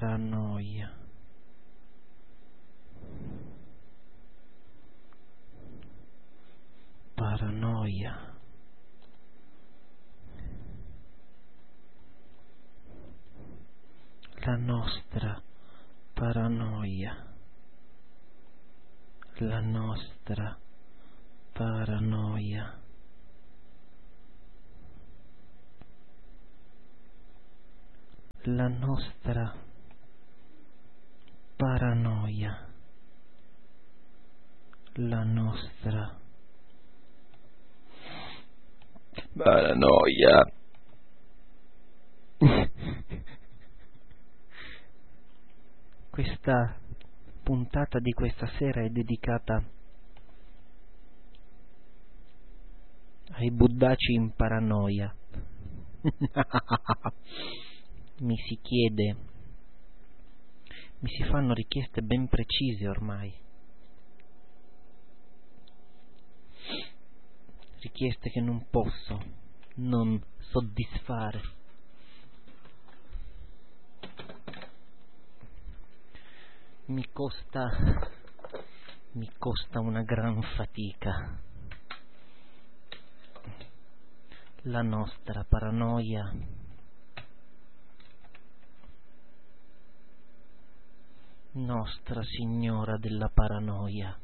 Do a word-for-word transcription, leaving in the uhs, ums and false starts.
paranoia, paranoia, la nostra paranoia, la nostra paranoia, la nostra paranoia, la nostra paranoia. Questa puntata di questa sera è dedicata ai buddaci in paranoia. Mi si chiede, mi si fanno richieste ben precise ormai, richieste che non posso non soddisfare. Mi costa, mi costa una gran fatica. La nostra paranoia, Nostra Signora della Paranoia,